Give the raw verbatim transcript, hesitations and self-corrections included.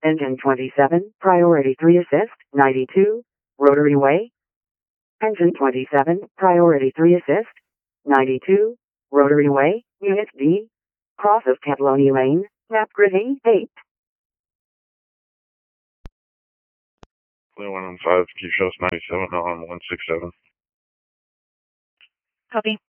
Engine twenty-seven, Priority three Assist, ninety-two, Rotary Way. Engine twenty-seven, Priority three Assist, ninety-two, Rotary Way, Unit D. Cross of Cataloni Lane, map grid eight. Clear one on five, keep shows ninety-seven on one six seven. Copy.